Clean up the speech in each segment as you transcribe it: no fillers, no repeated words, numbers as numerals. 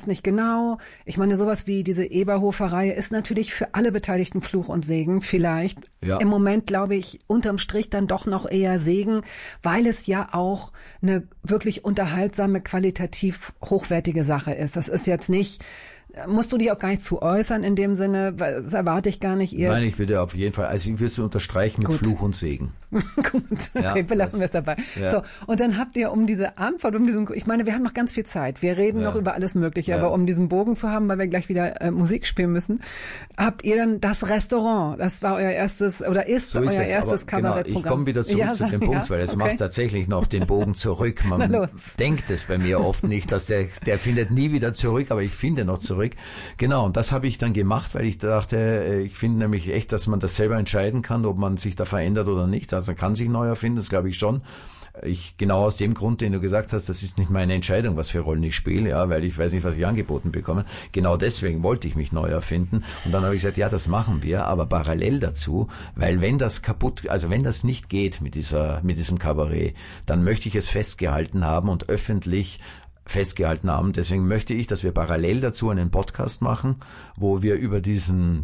nicht genau. Ich meine, sowas wie diese Eberhofer-Reihe ist natürlich für alle Beteiligten Fluch und Segen. Vielleicht im Moment, glaube ich, unterm Strich dann doch noch eher Segen, weil es ja auch eine wirklich unterhaltsame, qualitativ hochwertige Sache ist. Das ist jetzt nicht... Musst du dich auch gar nicht zu äußern in dem Sinne, weil das erwarte ich gar nicht. Nein, ich würde auf jeden Fall, also ich würde es unterstreichen mit Fluch und Segen. Gut, okay, belassen wir es dabei. Ja. So, und dann habt ihr diese Antwort, ich meine, wir haben noch ganz viel Zeit. Wir reden noch über alles Mögliche, aber um diesen Bogen zu haben, weil wir gleich wieder Musik spielen müssen, habt ihr dann das Restaurant, das war euer erstes, oder ist so euer erstes Kabarettprogramm. Genau, ich komme wieder zurück zu dem Punkt, weil es macht tatsächlich noch den Bogen zurück. Man denkt es bei mir oft nicht, dass der findet nie wieder zurück, aber ich finde noch zurück. Genau, und das habe ich dann gemacht, weil ich dachte, ich finde nämlich echt, dass man das selber entscheiden kann, ob man sich da verändert oder nicht. Also man kann sich neu erfinden, das glaube ich schon. Genau aus dem Grund, den du gesagt hast, das ist nicht meine Entscheidung, was für Rollen ich spiele, ja, weil ich weiß nicht, was ich angeboten bekomme. Genau deswegen wollte ich mich neu erfinden. Und dann habe ich gesagt, ja, das machen wir, aber parallel dazu, weil wenn das nicht geht mit diesem Kabarett, dann möchte ich es festgehalten haben und öffentlich festgehalten haben. Deswegen möchte ich, dass wir parallel dazu einen Podcast machen, wo wir über diesen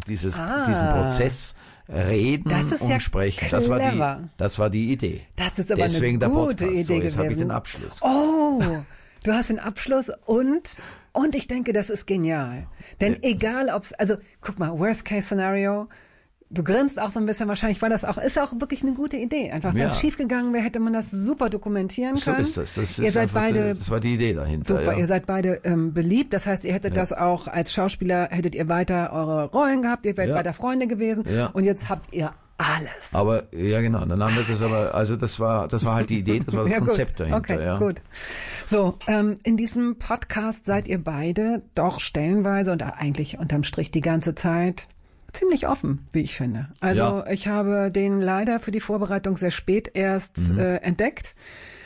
Prozess reden und sprechen. Clever. Das war die Idee. Das ist aber deswegen eine gute der Podcast. Idee Jetzt habe ich gewesen. den Abschluss. Oh, du hast den Abschluss und ich denke, das ist genial. Denn egal ob's, also guck mal, Worst Case Scenario, du grinst auch so ein bisschen, wahrscheinlich ist auch wirklich eine gute Idee. Einfach, wenn es schief gegangen wäre, hätte man das super dokumentieren können. So ist das. Das war die Idee dahinter. Super, ihr seid beide beliebt. Das heißt, ihr hättet das auch als Schauspieler, hättet ihr weiter eure Rollen gehabt, ihr wärt weiter Freunde gewesen. Ja. Und jetzt habt ihr alles. Aber, ja genau, dann haben wir das also das war halt die Idee, das war das Konzept dahinter. Okay, gut. So, in diesem Podcast seid ihr beide doch stellenweise und eigentlich unterm Strich die ganze Zeit ziemlich offen, wie ich finde. Also ich habe den leider für die Vorbereitung sehr spät erst entdeckt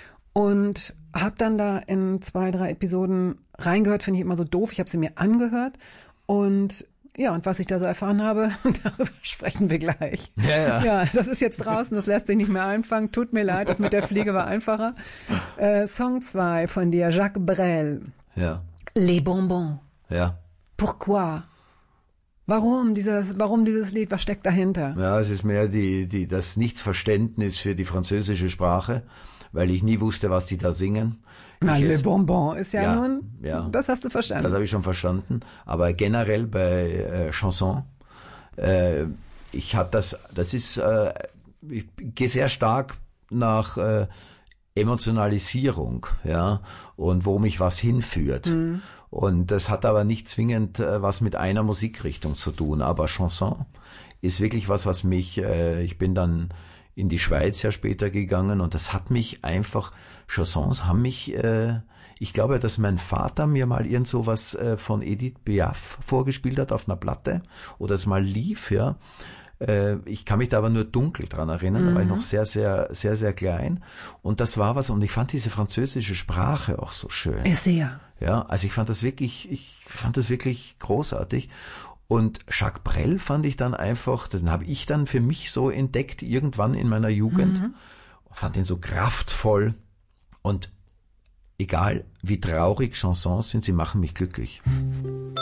und habe dann da in 2, 3 Episoden reingehört, finde ich immer so doof. Ich habe sie mir angehört und was ich da so erfahren habe, darüber sprechen wir gleich. Ja, das ist jetzt draußen, das lässt sich nicht mehr einfangen. Tut mir leid, das mit der Fliege war einfacher. Song 2 von dir, Jacques Brel. Ja. Les Bonbons. Ja. Pourquoi? Warum dieses Lied? Was steckt dahinter? Ja, es ist mehr das Nichtverständnis für die französische Sprache, weil ich nie wusste, was die da singen. Les Bonbons ist nun, das hast du verstanden. Das habe ich schon verstanden. Aber generell bei Chanson, ich gehe sehr stark nach Emotionalisierung, ja, und wo mich was hinführt. Und das hat aber nicht zwingend was mit einer Musikrichtung zu tun. Aber Chanson ist wirklich was mich, ich bin dann in die Schweiz ja später gegangen und das hat mich einfach, Chansons haben mich, ich glaube, dass mein Vater mir mal irgend sowas von Edith Piaf vorgespielt hat auf einer Platte oder es mal lief, ja. Ich kann mich da aber nur dunkel dran erinnern, da war ich noch sehr, sehr, sehr, sehr klein. Und das war was, und ich fand diese französische Sprache auch so schön. Sehr. Ja, also ich fand das wirklich großartig. Und Jacques Brel fand ich dann einfach, den habe ich dann für mich so entdeckt, irgendwann in meiner Jugend. Fand ihn so kraftvoll. Und egal wie traurig Chansons sind, sie machen mich glücklich.